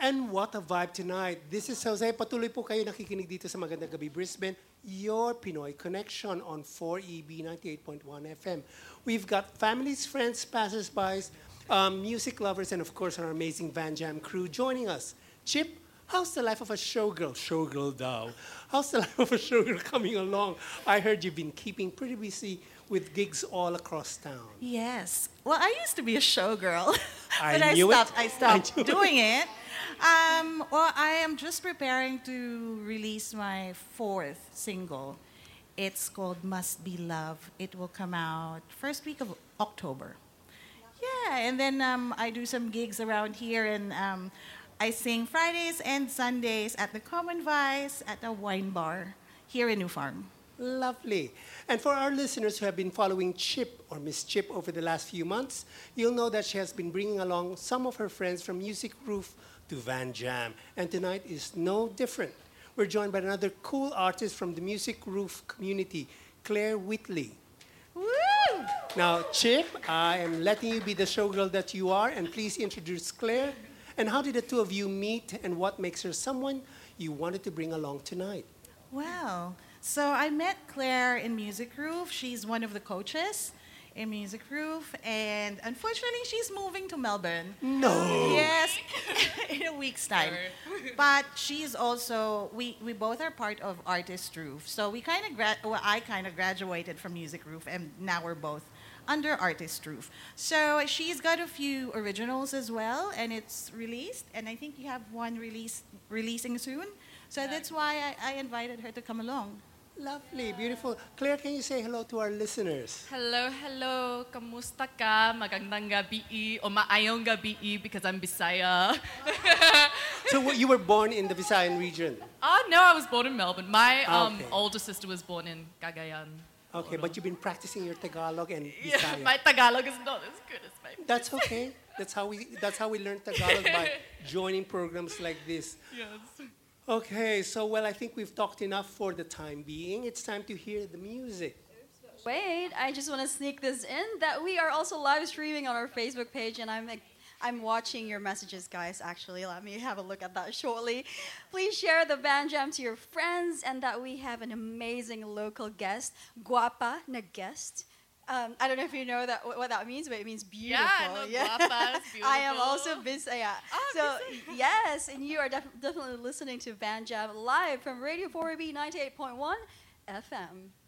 And what a vibe tonight. This is Jose. Patuloy po kayo nakikinig dito sa Magandang Gabi Brisbane, your Pinoy connection on 4EB 98.1 FM. We've got families, friends, passers-by, music lovers, and of course our amazing Van Jam crew joining us. Chip, how's the life of a showgirl? Showgirl Dow. How's the life of a showgirl coming along? I heard you've been keeping pretty busy with gigs all across town. Yes. Well, I used to be a showgirl, I but knew it. I stopped doing it. Well, I am just preparing to release my fourth single. It's called Must Be Love. It will come out first week of October. Yeah, and then I do some gigs around here, and I sing Fridays and Sundays at the Common Vice at a wine bar here in New Farm. Lovely. And for our listeners who have been following Chip or Miss Chip over the last few months, you'll know that she has been bringing along some of her friends from Music Roof to Van Jam. And tonight is no different. We're joined by another cool artist from the Music Roof community, Claire Whitley. Woo! Now, Chip, I am letting you be the showgirl that you are, and please introduce Claire. And how did the two of you meet, and what makes her someone you wanted to bring along tonight? Wow. So I met Claire in Music Roof. She's one of the coaches in Music Roof, and unfortunately, she's moving to Melbourne. No. Yes, in a week's time. But she's also we both are part of Artist Roof. So we kind of I kind of graduated from Music Roof, and now we're both under Artist Roof. So she's got a few originals as well, and it's released. And I think you have one releasing soon. So that's why I invited her to come along. Lovely, beautiful. Claire, can you say hello to our listeners? Hello, hello. Kamusta ka? Magandang gabi o maayong gabi because I'm Bisaya. So you were born in the Visayan region? No, I was born in Melbourne. My Okay. older sister was born in Cagayan. Okay, but you've been practicing your Tagalog and Yeah, Bisaya. my Tagalog is not as good as my... That's okay. That's how we learn Tagalog, by joining programs like this. Yes. Okay, so well, I think we've talked enough for the time being. It's time to hear the music. Wait, I just want to sneak this in that we are also live streaming on our Facebook page, and I'm watching your messages, guys. Actually, let me have a look at that shortly. Please share the Van Jam to your friends, and that we have an amazing local guest, guapa na guest. I don't know if you know what that means, but it means beautiful. Yeah, I know guapa is beautiful. I am also Bisaya. So, Bisaya. yes, and you are definitely listening to Van Jam live from Radio 4B 98.1 FM.